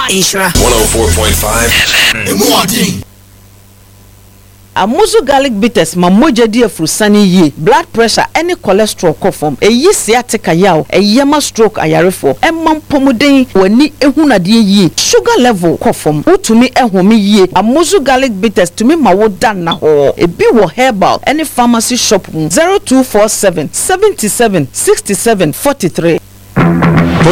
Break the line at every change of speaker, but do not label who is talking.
Ishra
104.5 FM.
Amuzu garlic bitters ma moja di afrusani ye blood pressure any cholesterol kofom eyi sciatica yaw eyema stroke ayarefo emam pomuden wani ehunade ye sugar level kofom utumi ehome ye Amuzu garlic bitters tumi ma wodan na ho ebi wo herbal any pharmacy shop 0247 77 67 43